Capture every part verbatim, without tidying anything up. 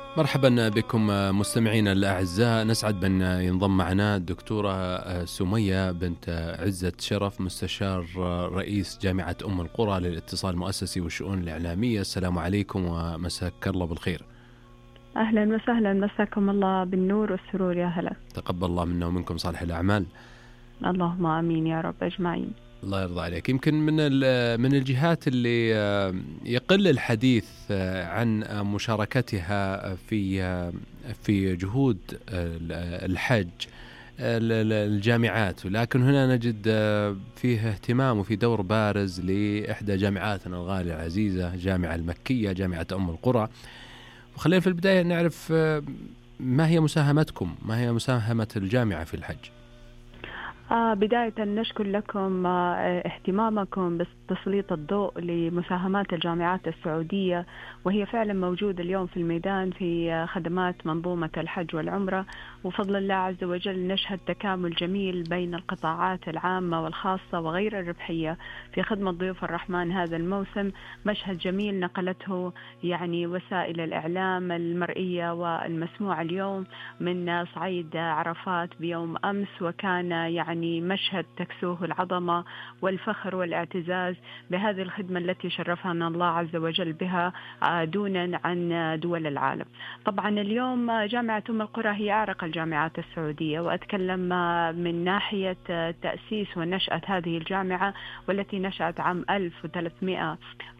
مرحبا بكم مستمعينا الأعزاء، نسعد بأن ينضم معنا الدكتورة سمية بنت عزة شرف، مستشار رئيس جامعة أم القرى للاتصال المؤسسي والشؤون الإعلامية. السلام عليكم ومساك الله بالخير. أهلا وسهلا، مساكم الله بالنور والسرور. يا هلا. تقبل الله منا ومنكم صالح الأعمال. اللهم آمين يا رب أجمعين. الله يرضى عليك. يمكن من من الجهات اللي يقل الحديث عن مشاركتها في في جهود الحج الجامعات، ولكن هنا نجد فيه اهتمام وفي دور بارز لإحدى جامعاتنا الغالية العزيزة، جامعة المكية، جامعة أم القرى. وخلينا في البداية نعرف ما هي مساهمتكم، ما هي مساهمة الجامعة في الحج؟ آه بداية نشكر لكم آه اهتمامكم بتسليط الضوء لمساهمات الجامعات السعودية، وهي فعلا موجودة اليوم في الميدان في خدمات منظومة الحج والعمرة. وفضل الله عز وجل نشهد تكامل جميل بين القطاعات العامة والخاصة وغير الربحية في خدمة ضيوف الرحمن هذا الموسم. مشهد جميل نقلته يعني وسائل الإعلام المرئية والمسموعة اليوم من صعيد عرفات بيوم أمس، وكان يعني يعني مشهد تكسوه العظمة والفخر والاعتزاز بهذه الخدمة التي شرفنا الله عز وجل بها دونا عن دول العالم. طبعا اليوم جامعة أم القرى هي أعرق الجامعات السعودية، وأتكلم من ناحية تأسيس ونشأة هذه الجامعة، والتي نشأت عام ألف وثلاثمائة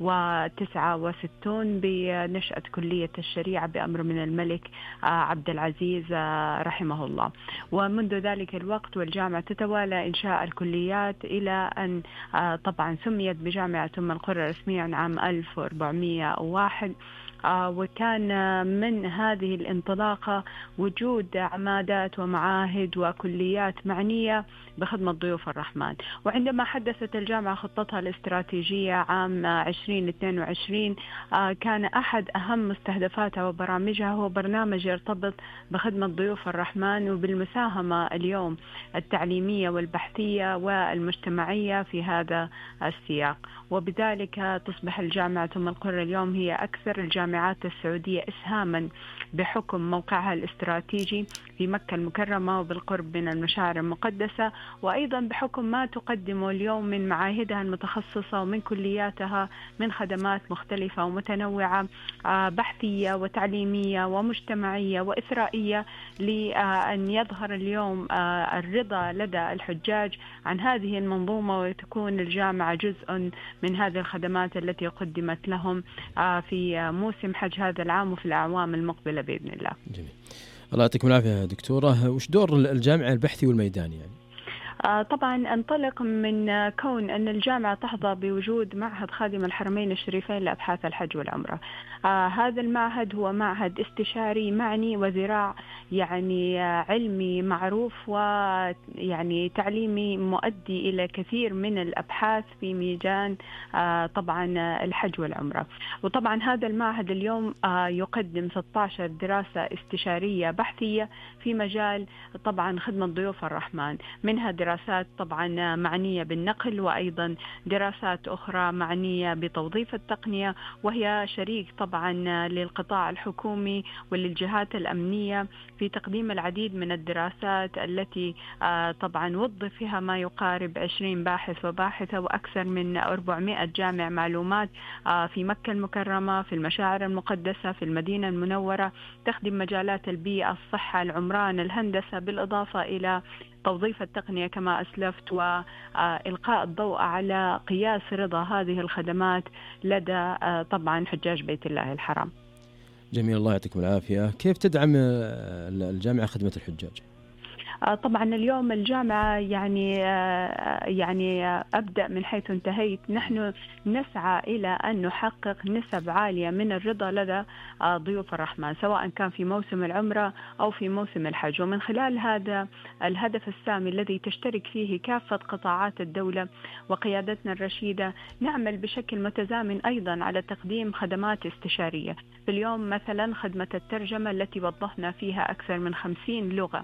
وتسعة وستين بنشأة كلية الشريعة بأمر من الملك عبد العزيز رحمه الله. ومنذ ذلك الوقت والجامعة تتوالى إنشاء الكليات إلى أن طبعا سميت بجامعة أم القرى رسميا عام ألف وأربعمائة وواحد. آه وكان من هذه الانطلاقة وجود عمادات ومعاهد وكليات معنية بخدمة ضيوف الرحمن. وعندما حدثت الجامعة خطتها الاستراتيجية عام عشرين اثنين وعشرين، آه كان أحد أهم مستهدفاتها وبرامجها هو برنامج يرتبط بخدمة ضيوف الرحمن وبالمساهمة اليوم التعليمية والبحثية والمجتمعية في هذا السياق. وبذلك تصبح الجامعة أم القرى اليوم هي أكثر الجامعات السعودية إسهاما بحكم موقعها الاستراتيجي في مكة المكرمة وبالقرب من المشاعر المقدسة، وأيضا بحكم ما تقدمه اليوم من معاهدها المتخصصة ومن كلياتها من خدمات مختلفة ومتنوعة بحثية وتعليمية ومجتمعية وإثرائية، لأن يظهر اليوم الرضا لدى الحجاج عن هذه المنظومة، وتكون الجامعة جزء من هذه الخدمات التي قدمت لهم في موسم حج هذا العام وفي الأعوام المقبلة بإذن الله. جميل. الله يعطيكم العافية دكتورة. وش دور الجامعة البحثي والميداني يعني؟ طبعا انطلق من كون أن الجامعة تحظى بوجود معهد خادم الحرمين الشريفين لأبحاث الحج والعمرة. آه هذا المعهد هو معهد استشاري معني وذراع يعني علمي معروف ويعني تعليمي مؤدي إلى كثير من الأبحاث في ميدان آه طبعا الحج والعمرة. وطبعا هذا المعهد اليوم آه يقدم ستة عشر دراسة استشارية بحثية في مجال طبعا خدمة ضيوف الرحمن، منها دراسات طبعا معنية بالنقل، وأيضا دراسات أخرى معنية بتوظيف التقنية، وهي شريك طبعا للقطاع الحكومي وللجهات الأمنية في تقديم العديد من الدراسات التي طبعا وظف فيها ما يقارب عشرين باحث وباحثة وأكثر من أربعمائة جامع معلومات في مكة المكرمة، في المشاعر المقدسة، في المدينة المنورة، تخدم مجالات البيئة، الصحة، العمران، الهندسة، بالإضافة إلى توظيف التقنية كما أسلفت، وإلقاء الضوء على قياس رضا هذه الخدمات لدى طبعا حجاج بيت الله الحرام. جميل، الله يعطيكم العافية. كيف تدعم الجامعة خدمة الحجاج؟ طبعا اليوم الجامعة يعني يعني أبدأ من حيث انتهيت. نحن نسعى إلى أن نحقق نسب عالية من الرضا لدى ضيوف الرحمن، سواء كان في موسم العمرة أو في موسم الحج. ومن خلال هذا الهدف السامي الذي تشترك فيه كافة قطاعات الدولة وقيادتنا الرشيدة، نعمل بشكل متزامن أيضا على تقديم خدمات استشارية. في اليوم مثلا خدمة الترجمة التي وظفنا فيها أكثر من خمسين لغة